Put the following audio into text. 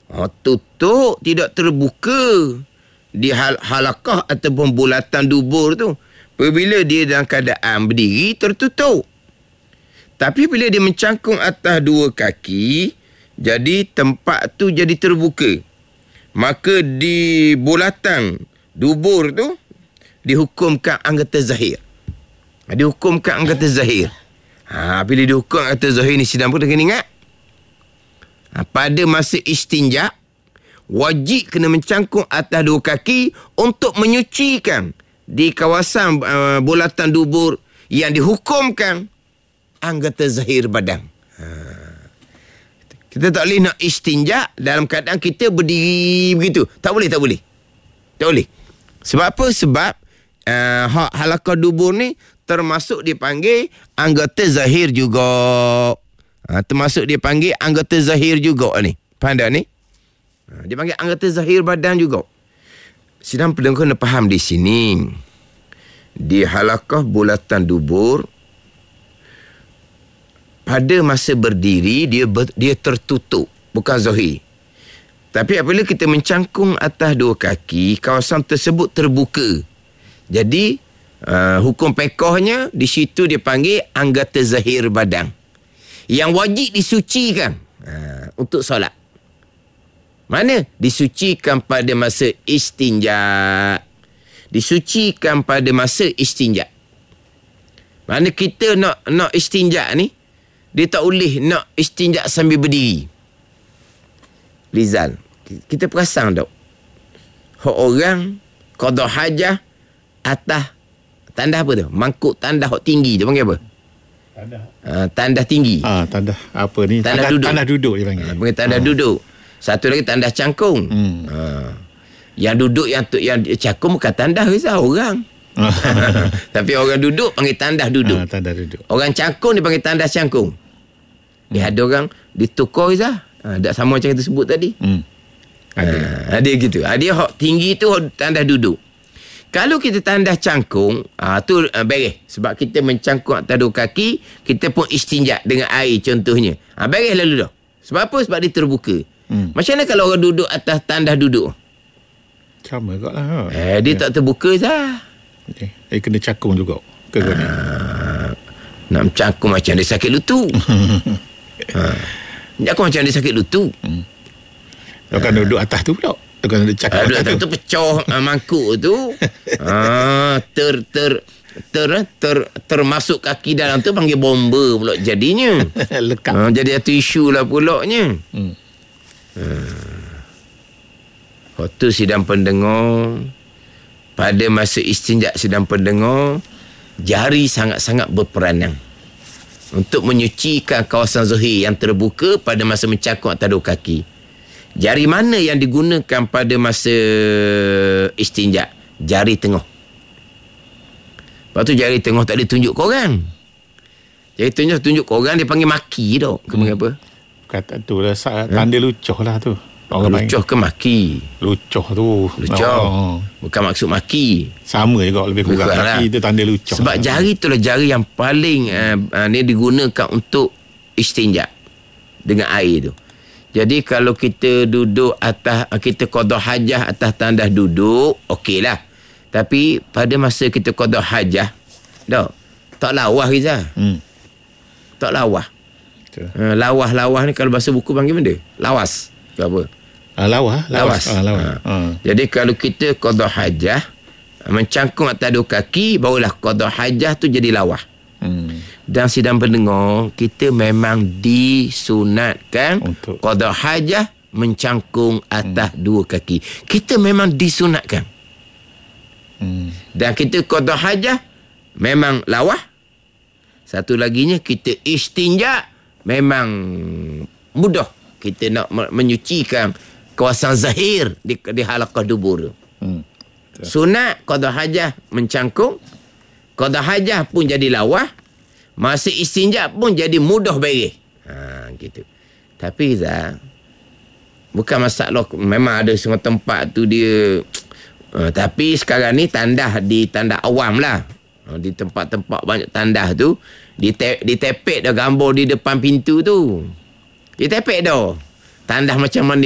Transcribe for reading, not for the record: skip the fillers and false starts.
Tutup, tidak terbuka di halakah ataupun bulatan dubur tu. Apabila dia dalam keadaan berdiri, tertutup. Tapi bila dia mencangkung atas dua kaki, jadi tempat tu jadi terbuka. Maka di bulatan dubur tu dihukumkan anggota zahir. Dihukumkan anggota zahir. Bila dihukum anggota zahir ni, sidang pun kena ingat. Pada masa istinja, wajib kena mencangkung atas dua kaki untuk menyucikan di kawasan bulatan dubur yang dihukumkan anggota zahir badan. Kita tak boleh nak istinja dalam keadaan kita berdiri begitu. Tak boleh. Sebab apa? Sebab halakah dubur ni termasuk dipanggil anggota zahir juga. Termasuk dia panggil anggota zahir juga ni. Faham tak ni? Dia panggil anggota zahir badan juga. Sidang pendengar kena faham di sini. Di halakah bulatan dubur, pada masa berdiri dia tertutup, bukan zahir. Tapi apabila kita mencangkung atas dua kaki, kawasan tersebut terbuka. Jadi hukum fiqhnya di situ dia panggil anggota zahir badan yang wajib disucikan untuk solat. Mana? Disucikan pada masa istinja. Disucikan pada masa istinja. Mana kita nak istinja ni, dia tak boleh nak istinja sambil berdiri. Rizal, kita perasan tak? Orang qada hajah atas tandas apa tu? Mangkuk tandas hok tinggi tu panggil apa? Tandas tinggi. Tandas apa ni? Tandas duduk. Tandas duduk dia panggil. Panggil tandas duduk. Satu lagi tandas cangkung. Yang duduk yang cangkung bukan tandas Rizal, orang. Tapi orang duduk panggil tandas duduk. Tandas duduk. Orang cangkung dia panggil tandas cangkung. Dia ada orang ditukar Rizal. Tak sama macam kita sebut tadi. Ada gitu. Dia hak tinggi tu tandas duduk. Kalau kita tandas cangkung, tu beres. Sebab kita mencangkung atas dua kaki, kita pun istinja dengan air contohnya. Beres lalu dah. Sebab apa? Sebab dia terbuka. Macam mana kalau orang duduk atas tandas duduk? Sama kot lah. Dia tak terbuka Zah. Kena cangkung juga. Nak mencangkung macam dia sakit lutut. Aku macam dia sakit lutut. Kalau kan duduk atas tu pula. Kalau ada cakap duduk atas tu pecah mangkuk tu. Termasuk kaki dalam tu panggil bomba pula jadinya. Lekat. Jadi satu isu lah pulaknya. Waktu sidang pendengar, pada masa istinja sidang pendengar, jari sangat-sangat berperanan untuk menyucikan kawasan zahir yang terbuka pada masa mencangkung atas dua kaki. Jari mana yang digunakan pada masa istinja? Jari tengah. Lepas tu jari tengah tak boleh tunjuk korang. Jari tengah tunjuk korang, dia panggil maki tau. Panggil apa? Kata tu lah, tanda lucuh lah tu. Lucuh ke maki? Lucuh tu. Lucuh. Bukan maksud maki. Sama juga lebih kurang. Maki itu tanda lucuh. Sebab jari tu lah jari yang paling ni digunakan untuk istinja dengan air tu. Jadi kalau kita duduk atas, kita qada hajah atas tandas duduk, okeylah. Tapi pada masa kita qada hajah, tak lawah Rizal. Tak lawah. Lawah ni kalau bahasa buku panggil benda? Lawas ke apa? Lawas. Jadi kalau kita qada hajah, mencangkung atas dua kaki, barulah qada hajah tu jadi lawah. Dan sidang pendengar, kita memang disunatkan qada hajah mencangkung atas dua kaki. Kita memang disunatkan. Dan kita qada hajah memang lawah. Satu laginya kita istinja memang mudah. Kita nak menyucikan kawasan zahir di halaqah dubur. Sunat qada hajah mencangkung, qada hajah pun jadi lawah, masa istinja pun jadi mudah beres. Gitu. Tapi Zah, bukan masalah, memang ada semua tempat tu dia tapi sekarang ni tandas di tandas awam lah. Di tempat-tempat banyak tandas tu, ditepek dah gambar di depan pintu tu. Ditepek dah. Tandas macam mana